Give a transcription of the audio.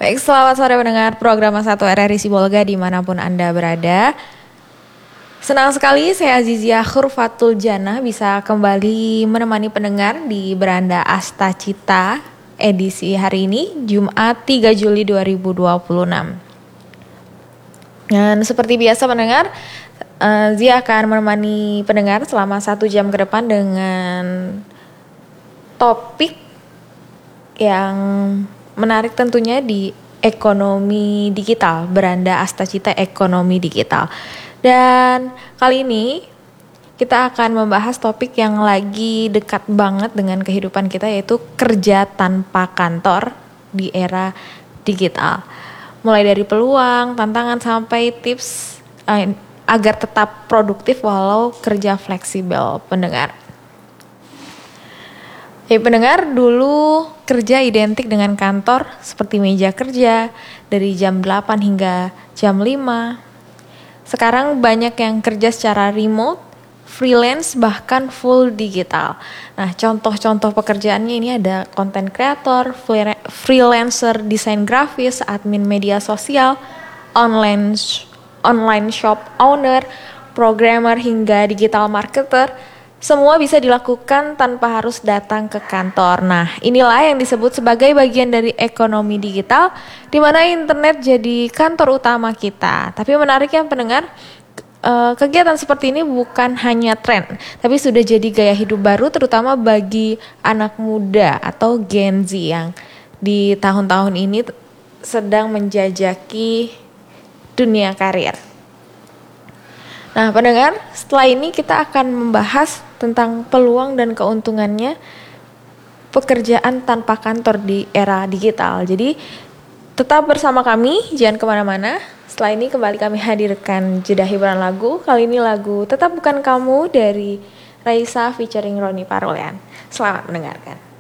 Baik, selamat sore pendengar program 1 RRI Sibolga dimanapun Anda berada. Senang sekali saya Azizia Khurfatul Jannah bisa kembali menemani pendengar di Beranda Asta Cita edisi hari ini, Jumat 3 Juli 2026. Dan seperti biasa pendengar, Zia akan menemani pendengar selama 1 jam ke depan dengan topik yang menarik tentunya di ekonomi digital, Beranda Asta Cita Ekonomi Digital. Dan kali ini kita akan membahas topik yang lagi dekat banget dengan kehidupan kita, yaitu kerja tanpa kantor di era digital. Mulai dari peluang, tantangan, sampai tips agar tetap produktif walau kerja fleksibel, pendengar. Pendengar, dulu kerja identik dengan kantor seperti meja kerja dari jam 8 hingga jam 5. Sekarang banyak yang kerja secara remote, freelance, bahkan full digital. Nah, contoh-contoh pekerjaannya ini ada content creator, freelancer, desain grafis, admin media sosial, online shop owner, programmer, hingga digital marketer. Semua bisa dilakukan tanpa harus datang ke kantor. Nah, inilah yang disebut sebagai bagian dari ekonomi digital, di mana internet jadi kantor utama kita. Tapi menariknya pendengar, kegiatan seperti ini bukan hanya tren, tapi sudah jadi gaya hidup baru, terutama bagi anak muda atau Gen Z yang di tahun-tahun ini sedang menjajaki dunia karir. Nah pendengar, setelah ini kita akan membahas tentang peluang dan keuntungannya pekerjaan tanpa kantor di era digital. Jadi tetap bersama kami, jangan kemana-mana. Setelah ini kembali kami hadirkan jeda hiburan lagu. Kali ini lagu Tetap Bukan Kamu dari Raisa featuring Roni Parolean. Selamat mendengarkan.